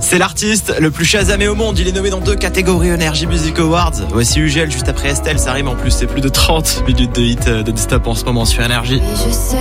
C'est l'artiste le plus chasamé au monde. Il est nommé dans 2 catégories Energy Music Awards. Voici Ugel juste après Estelle. Ça rime en plus. C'est plus de 30 minutes de hit de stop en ce moment sur Energy.